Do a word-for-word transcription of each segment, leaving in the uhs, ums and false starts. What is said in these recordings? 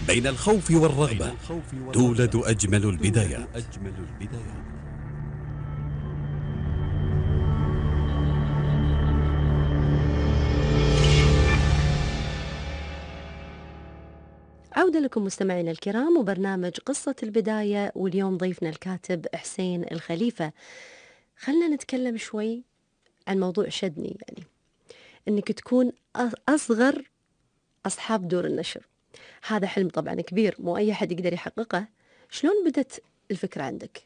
بين الخوف والرغبة تولد أجمل البدايات. عودة لكم مستمعينا الكرام وبرنامج قصة البداية، واليوم ضيفنا الكاتب حسين الخليفة. خلنا نتكلم شوي عن موضوع شدني، يعني انك تكون أصغر أصحاب دور النشر. هذا حلم طبعا كبير، مو أي حد يقدر يحققه. شلون بدت الفكرة عندك؟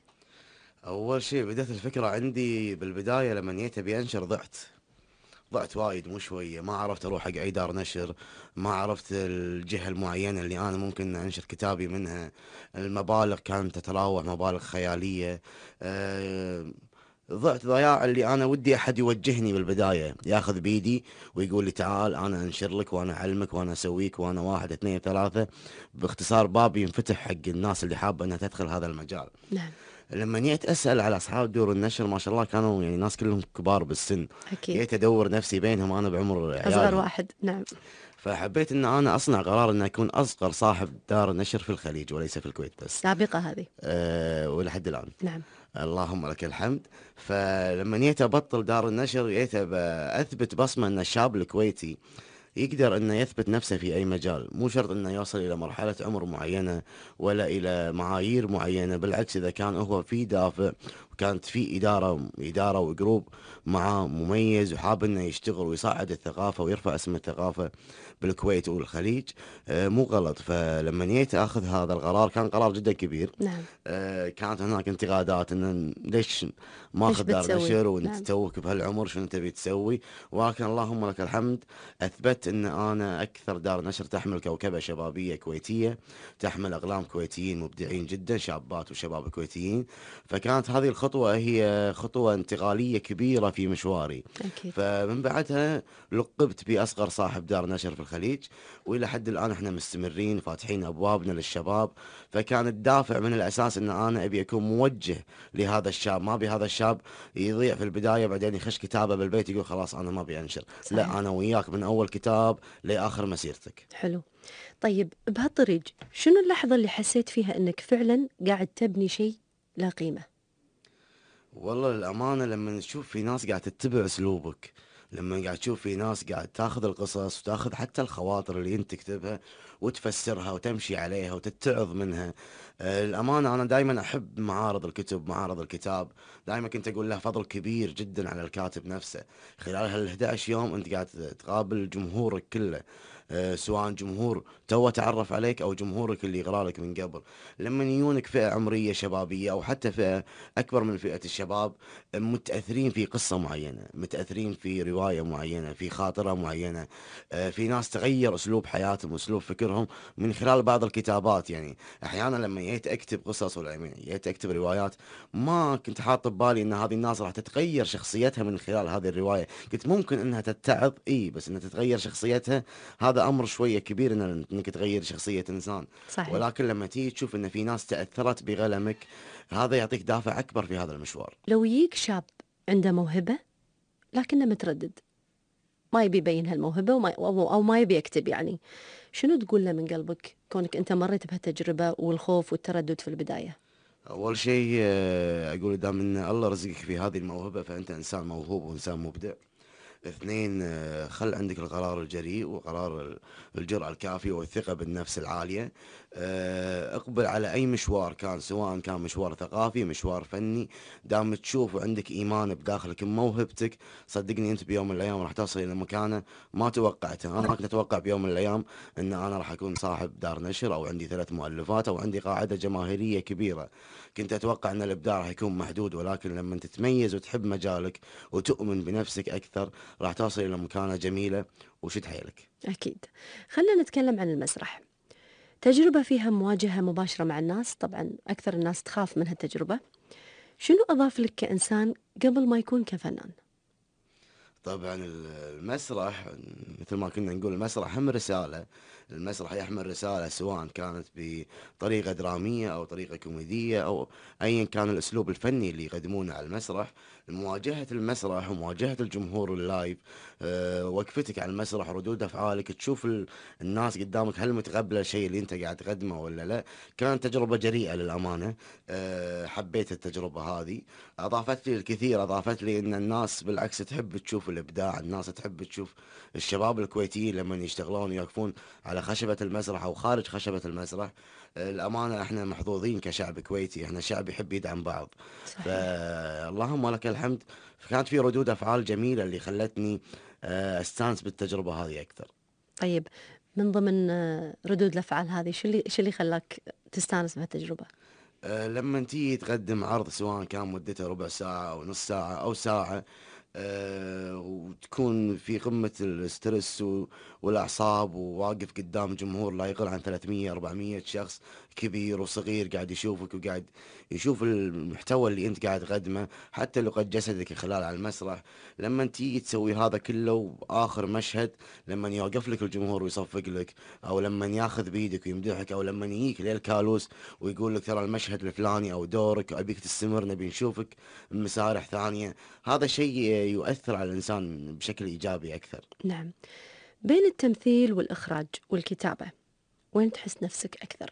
اول شيء بدأت الفكرة عندي بالبداية لما جيت ابي انشر ضعت ضعت وايد مو شوية، ما عرفت اروح حق اي دار نشر، ما عرفت الجهة المعينة اللي انا ممكن انشر كتابي منها. المبالغ كانت تتراوح مبالغ خيالية. أه ضعت ضياع اللي انا ودي احد يوجهني بالبداية، ياخذ بيدي ويقول لي تعال انا انشر لك وانا اعلمك وانا اسويك وانا واحد اثنين ثلاثة. باختصار باب ينفتح حق الناس اللي حابة انها تدخل هذا المجال. نعم. لما جيت اسال على اصحاب دور النشر ما شاء الله كانوا يعني ناس كلهم كبار بالسن. أكيد. جيت ادور نفسي بينهم انا بعمر أصغر عيالهم. واحد، نعم. فحبيت ان انا اصنع قرار ان اكون اصغر صاحب دار نشر في الخليج وليس في الكويت بس. سابقة هذه. أه ولحد الان. نعم. اللهم لك الحمد. فلما جيت ابطل دار النشر جيت اثبت بصمه ان الشاب الكويتي يقدر انه يثبت نفسه في اي مجال، مو شرط انه يوصل الى مرحلة عمر معينة ولا الى معايير معينة. بالعكس اذا كان هو في دافع وكانت في ادارة ادارة وجروب معاه مميز وحاب انه يشتغل ويصعد الثقافة ويرفع اسم الثقافة بالكويت والخليج، آه، مو غلط. فلما جيت اخذ هذا القرار كان قرار جدا كبير. نعم. آه، كانت هناك انتقادات ان ليش إيش ماخذ دار بتسوي؟ نشر وانت نعم. توك بهالعمر شنو تبي تسوي. ولكن اللهم لك الحمد، اثبت ان انا اكثر دار نشر تحمل كوكبه شبابيه كويتيه، تحمل اقلام كويتيين مبدعين جدا، شابات وشباب كويتيين. فكانت هذه الخطوه هي خطوه انتقاليه كبيره في مشواري. أكيد. فمن بعدها لقبت باصغر صاحب دار نشر في الخليج، والى حد الان احنا مستمرين فاتحين ابوابنا للشباب. فكان الدافع من الاساس ان انا ابي اكون موجه لهذا الشاب، ما ابي هذا الشاب يضيع في البدايه بعدين يخش كتابه بالبيت يقول خلاص انا ما ابي انشر. لا، صحيح. انا وياك من اول كتاب لاخر مسيرتك. حلو. طيب بهالطريق، شنو اللحظة اللي حسيت فيها أنك فعلا قاعد تبني شيء لا قيمة؟ والله للامانه لما تشوف في ناس قاعد تتبع اسلوبك، لما قاعد تشوف في ناس قاعد تاخذ القصص وتاخذ حتى الخواطر اللي انت تكتبها وتفسرها وتمشي عليها وتتعظ منها. آه، الامانه انا دائما احب معارض الكتب، معارض الكتاب. دائما كنت اقول له فضل كبير جدا على الكاتب نفسه. خلال هال احد عشر يوم انت قاعد تقابل جمهورك كله، آه، سواء جمهور تو تعرف عليك او جمهورك اللي يقرا لك من قبل. لما يجونك فئه عمريه شبابيه او حتى فئه اكبر من فئه الشباب، متاثرين في قصه معينه، متاثرين في روايه معينه، في خاطره معينه. آه، في ناس تغير اسلوب حياتهم واسلوب فكرهم من خلال بعض الكتابات. يعني احيانا لما جيت اكتب قصص ولا يعني جيت اكتب روايات، ما كنت حاط ببالي ان هذه الناس راح تتغير شخصيتها من خلال هذه الروايه. قلت ممكن انها تتعظ اي، بس انها تتغير شخصيتها هذا امر شويه كبير، ان انك تغير شخصيه انسان. صحيح. ولكن لما تيجي تشوف ان في ناس تاثرت بقلمك، هذا يعطيك دافع اكبر في هذا المشوار. لو يجيك شاب عنده موهبة لكنه متردد، ما يبي يبين هالموهبة وما أو, أو ما يبي يكتب، يعني شنو تقول له من قلبك كونك أنت مريت بهالتجربة والخوف والتردد في البداية؟ اول شيء آه، اقول دام ان الله رزقك في هذه الموهبه فانت انسان موهوب وانسان مبدع. اثنين، آه، خل عندك القرار الجريء وقرار ال- الجرأة الكافية والثقة بالنفس العالية. آه، اقبل على أي مشوار كان، سواء كان مشوار ثقافي مشوار فني. دام تشوف وعندك إيمان بداخلك بموهبتك، صدقني أنت بيوم من الأيام راح توصل إلى مكانة ما توقعتها. أنا ما كنت أتوقع بيوم من الأيام أن أنا راح أكون صاحب دار نشر أو عندي ثلاث مؤلفات أو عندي قاعدة جماهيرية كبيرة. كنت أتوقع أن الإبداع راح يكون محدود، ولكن لما تتميز وتحب مجالك وتؤمن بنفسك أكثر راح توصل إلى مكانة جميلة. وشد حيلك. أكيد. خلنا نتكلم عن المسرح، تجربة فيها مواجهة مباشرة مع الناس، طبعا أكثر الناس تخاف من هالتجربة. شنو أضاف لك كإنسان قبل ما يكون كفنان؟ طبعا ال- المسرح مثل ما كنا نقول المسرح هم رسالة. المسرح يحمل رسالة، سواء كانت بطريقة درامية أو طريقة كوميدية أو أيا كان الأسلوب الفني اللي يقدمونه على المسرح. مواجهة المسرح ومواجهة الجمهور اللايف، أه وقفتك على المسرح، ردود أفعالك، تشوف ال- الناس قدامك هل متقبلة الشيء اللي أنت قاعد تقدمه ولا لا. كانت تجربة جريئة للأمانة. أه حبيت التجربة هذه، أضافت لي الكثير. أضافت لي أن الناس بالعكس تحب تشوف الإبداع، الناس تحب تشوف الشباب الكويتيين لما يشتغلون ويقفون على خشبة المسرح أو خارج خشبة المسرح. آه، الأمانة إحنا محظوظين كشعب كويتي، إحنا شعب يحب يدعم بعض. صحيح. فاللهم لك الحمد. كانت في ردود أفعال جميلة اللي خلتني آه، أستانس بالتجربة هذه أكثر. طيب، من ضمن آه، ردود الأفعال هذه، شو اللي شو اللي خلاك تستانس بهالتجربة؟ آه، لما تيجي تقدم عرض سواء كان مدته ربع ساعة أو نص ساعة أو ساعة، آه، وتكون في قمة الاسترس و- والأعصاب، وواقف قدام جمهور لا يقل عن ثلاثمية أربعمية شخص، كبير وصغير قاعد يشوفك وقاعد يشوف المحتوى اللي أنت قاعد تقدمه، حتى لغة جسدك خلال على المسرح. لما تيجي تسوي هذا كله، آخر مشهد لما يوقف لك الجمهور ويصفق لك، أو لما ياخذ بيدك ويمدحك، أو لما يجيك للكالوس ويقول لك ترى المشهد الفلاني أو دورك أبيك تستمر، نبي نشوفك مسارح ثانية، هذا شيء يؤثر على الإنسان بشكل إيجابي أكثر. نعم. بين التمثيل والإخراج والكتابة، وين تحس نفسك أكثر؟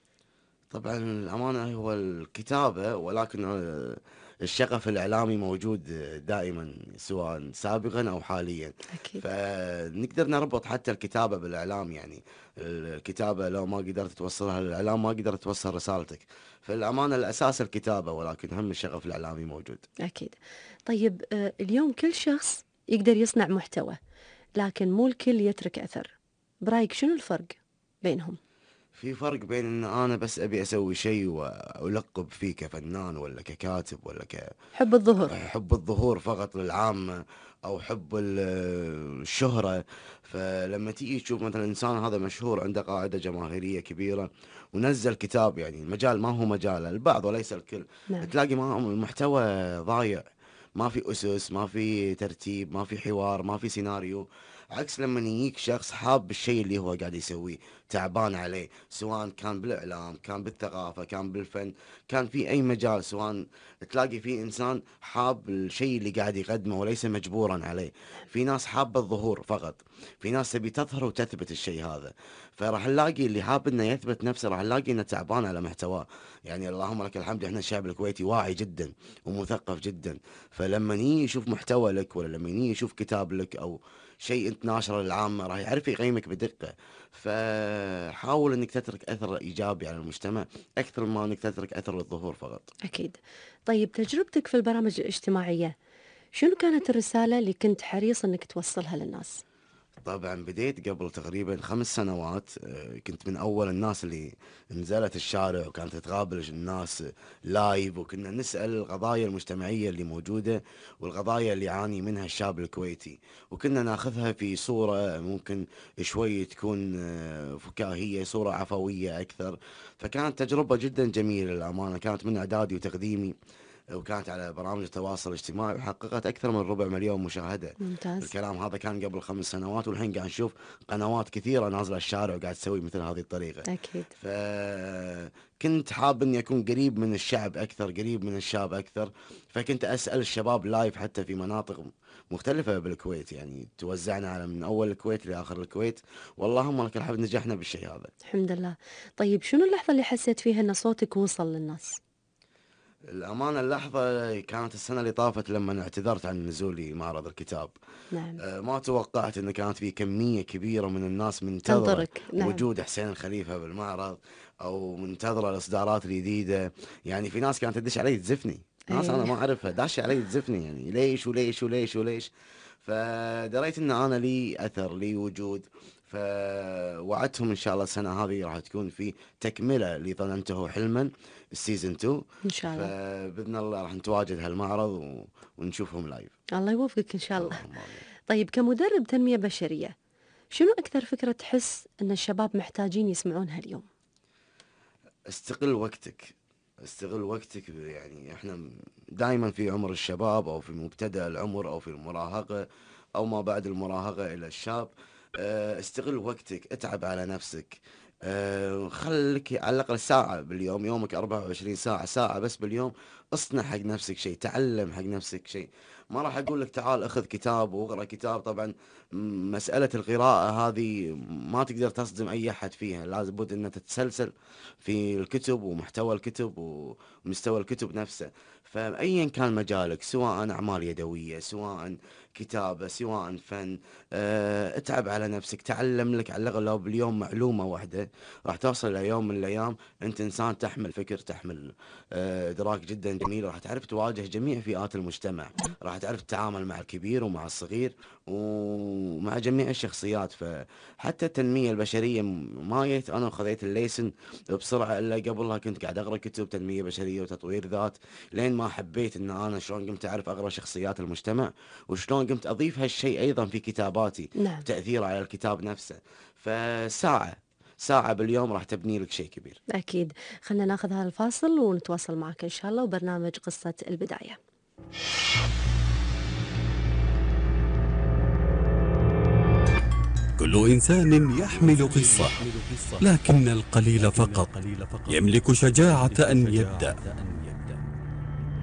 طبعا الأمانة هو الكتابة، ولكن آه، الشغف الإعلامي موجود دائما، سواء سابقا أو حاليا. أكيد. فنقدر نربط حتى الكتابة بالإعلام، يعني الكتابة لو ما قدرت توصلها للإعلام ما قدرت توصل رسالتك. فالأمانة الأساس الكتابة، ولكن هم الشغف الإعلامي موجود. أكيد. طيب، آه، اليوم كل شخص يقدر يصنع محتوى، لكن مو الكل يترك أثر. برأيك شنو الفرق بينهم؟ في فرق بين ان انا بس ابي اسوي شيء والقب فيه كفنان ولا ككاتب ولا حب الظهور. كحب الظهور فقط للعامة، او حب ال- الشهرة. فلما تيجي تشوف مثلا انسان هذا مشهور عنده قاعدة جماهيرية كبيرة ونزل كتاب، يعني المجال ما هو مجاله، البعض وليس الكل، نعم. تلاقي معهم المحتوى ضايع، ما في اسس، ما في ترتيب، ما في حوار، ما في سيناريو. عكس لما يجيك شخص حاب الشيء اللي هو قاعد يسويه، تعبان عليه، سواء كان بالاعلام، كان بالثقافه، كان بالفن، كان في اي مجال، سواء تلاقي في انسان حاب الشيء اللي قاعد يقدمه وليس مجبورا عليه. في ناس حابه الظهور فقط، في ناس تبي تظهر وتثبت الشيء هذا. فراح نلاقي اللي حاب انه يثبت نفسه راح نلاقي انه تعبان على محتواه. يعني اللهم لك الحمد، احنا الشعب الكويتي واعي جدا ومثقف جدا. فلما يجي يشوف محتوى لك، ولا لما يجي يشوف كتاب لك او شيء انت ناشره للعامه، راح يعرف يقيمك بدقه. فحاول انك تترك اثر ايجابي على المجتمع اكثر ما انك تترك اثر للظهور فقط. أكيد. طيب، تجربتك في البرامج الاجتماعية، شنو كانت الرسالة اللي كنت حريص أنك توصلها للناس؟ طبعا بديت قبل تقريبا خمس سنوات، آه، كنت من اول الناس اللي نزلت الشارع وكانت تقابل الناس لايف، وكنا نسأل القضايا المجتمعية اللي موجودة والقضايا اللي يعاني منها الشعب الكويتي، وكنا ناخذها في صورة ممكن شوي تكون آه، فكاهية، صورة عفوية أكثر. فكانت تجربة جدا جميلة للأمانة، كانت من إعدادي وتقديمي، وكانت على برامج التواصل الاجتماعي، وحققت أكثر من ربع مليون مشاهدة. ممتاز. الكلام هذا كان قبل خمس سنوات، والحين قاعد نشوف قنوات كثيرة نازلة الشارع وقاعد تسوي مثل هذه الطريقة. أكيد. فكنت حاب اني اكون قريب من الشعب اكثر، قريب من الشاب اكثر. فكنت اسال الشباب لايف حتى في مناطق مختلفة بالكويت، يعني توزعنا على من اول الكويت لاخر الكويت، واللهم لك الحمد نجحنا بالشيء هذا. الحمد لله. طيب، شنو اللحظة اللي حسيت فيها أن صوتك وصل للناس؟ الأمانة اللحظة كانت السنة اللي طافت لما اعتذرت عن نزولي معرض الكتاب. نعم. آه، ما توقعت ان كانت في كمية كبيرة من الناس منتظرة تنطرك. نعم. وجود حسين الخليفة بالمعرض، او منتظرة الاصدارات الجديدة. يعني في ناس كانت تدش علي تزفني، ناس انا أي. ما اعرفها داش علي تزفني، يعني ليش وليش وليش وليش. فدريت ان انا لي اثر، لي وجود. فوعدتهم ان شاء الله السنة هذه راح تكون في تكملة لظننته حلما، السيزون تو. إن شاء الله. فباذن الله راح نتواجد هالمعرض و... ونشوفهم لايف. الله يوفقك إن شاء الله. اللهم امين. طيب، كمدرب تنمية بشرية، شنو أكثر فكرة تحس أن الشباب محتاجين يسمعونها اليوم؟ استغل وقتك، استغل وقتك. يعني احنا دائما في عمر الشباب او في مبتدأ العمر او في المراهقة او ما بعد المراهقة الى الشاب، آه، استغل وقتك، اتعب على نفسك. آه، خليك على الأقل ساعة باليوم، يومك أربعة وعشرين ساعة، ساعة بس باليوم اصنع حق نفسك شيء، تعلم حق نفسك شيء. ما راح أقول لك تعال أخذ كتاب واقرأ كتاب، طبعا م- مسألة القراءة هذه ما تقدر تصدم أي أحد فيها، لازم بد أن تتسلسل في الكتب ومحتوى الكتب ومستوى الكتب نفسه. فأيا كان مجالك، سواء أعمال يدوية، سواء كتابة، سواء فن، أه اتعب على نفسك، تعلم لك على الأقل لو باليوم معلومة واحدة، راح توصل ليوم من الأيام أنت إنسان تحمل فكر، تحمل أه إدراك جدا جميل، راح تعرف تواجه جميع فئات المجتمع، راح تعرف تتعامل مع الكبير ومع الصغير ومع جميع الشخصيات. فحتى التنمية البشرية ما جيت أنا وخذيت الليسن بسرعة، إلا قبلها كنت قاعد أقرأ كتب تنمية بشرية وتطوير ذات، لين ما حبيت ان انا شلون قمت اعرف اقرا شخصيات المجتمع، وشلون قمت اضيف هالشيء ايضا في كتاباتي نعم. وتاثيره على الكتاب نفسه. فساعه ساعه باليوم راح تبني لك شيء كبير. أكيد. خلنا ناخذ هذا الفاصل ونتواصل معك إن شاء الله، وبرنامج قصة البداية. كل إنسان يحمل قصة، لكن القليل فقط يملك شجاعة أن يبدأ.